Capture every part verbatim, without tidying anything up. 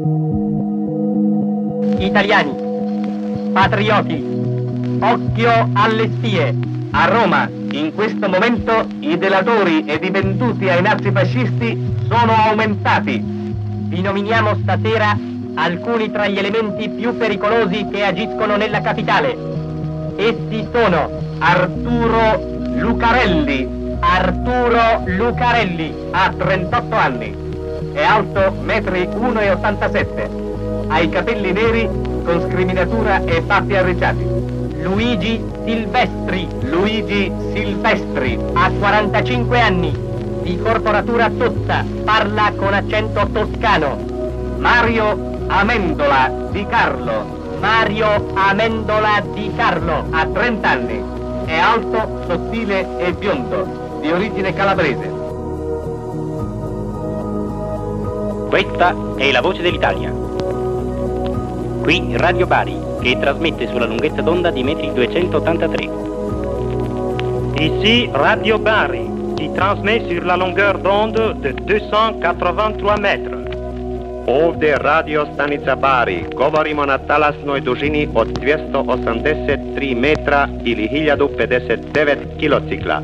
Italiani, patrioti, occhio alle spie. A Roma, in questo momento, i delatori ed i venduti ai nazifascisti sono aumentati. Vi nominiamo stasera alcuni tra gli elementi più pericolosi che agiscono nella capitale. Essi sono Arturo Lucarelli. Arturo Lucarelli ha trentotto anni. È alto uno e ottantasette metri. Ha i capelli neri con scriminatura e baffi arricciati. Luigi Silvestri. Luigi Silvestri ha quarantacinque anni, di corporatura tozza, parla con accento toscano. Mario Amendola Di Carlo. Mario Amendola Di Carlo ha trenta anni. È alto, sottile e biondo, di origine calabrese. Questa è la voce dell'Italia. Qui Radio Bari, che trasmette sulla lunghezza d'onda di metri duecentottantatré. Ici Radio Bari, qui transmet sur la longueur d'onde de deux cent quatre-vingt-trois mètres. Ovdje Radio Stanica Bari, govorimo na talasnoj dužini od dvjesto osamdeset tri metra ili hiljadu pedeset devet kilocikla.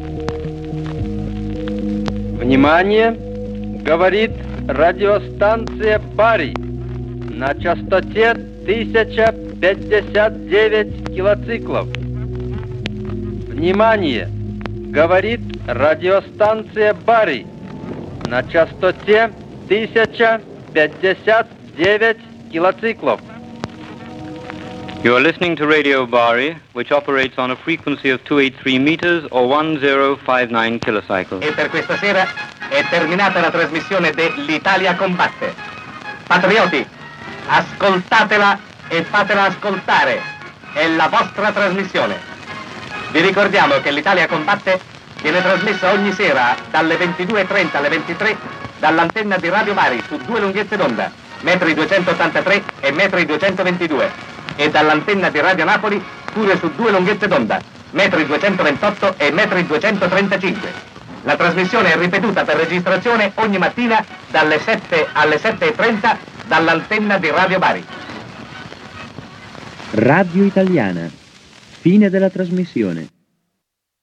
Внимание! Говорит радиостанция Бари на частоте тысяча пятьдесят девять килоциклов. Внимание! Говорит радиостанция Бари на частоте тысяча пятьдесят девять килоциклов. You are listening to Radio Bari, which operates on a frequency of two eighty-three meters or one thousand fifty-nine kilocycles. E per questa sera è terminata la trasmissione dell'Italia Combatte. Patrioti, ascoltatela e fatela ascoltare. È la vostra trasmissione. Vi ricordiamo che l'Italia Combatte viene trasmessa ogni sera dalle ventidue e trenta alle ventitré dall'antenna di Radio Bari su due lunghezze d'onda, metri duecentottantatré e metri duecentoventidue, e dall'antenna di Radio Napoli pure su due lunghezze d'onda, metri duecentoventotto e metri duecentotrentacinque. La trasmissione è ripetuta per registrazione ogni mattina dalle sette alle sette e trenta dall'antenna di Radio Bari. Radio Italiana. Fine della trasmissione.